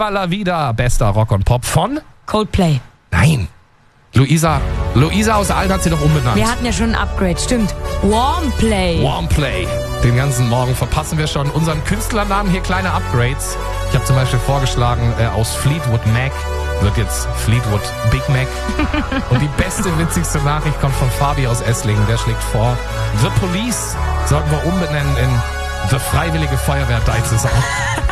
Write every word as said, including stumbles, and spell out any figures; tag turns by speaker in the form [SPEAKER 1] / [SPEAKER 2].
[SPEAKER 1] Viva la Vida, bester Rock und Pop von?
[SPEAKER 2] Coldplay.
[SPEAKER 1] Nein. Luisa, Luisa aus Allen hat sie doch umbenannt.
[SPEAKER 2] Wir hatten ja schon ein Upgrade, stimmt. Warmplay.
[SPEAKER 1] Warmplay. Den ganzen Morgen verpassen wir schon unseren Künstlernamen hier kleine Upgrades. Ich habe zum Beispiel vorgeschlagen, äh, aus Fleetwood Mac wird jetzt Fleetwood Big Mac. Und die beste, witzigste Nachricht kommt von Fabi aus Esslingen. Der schlägt vor, The Police sollten wir umbenennen in The Freiwillige Feuerwehr Deizes auch.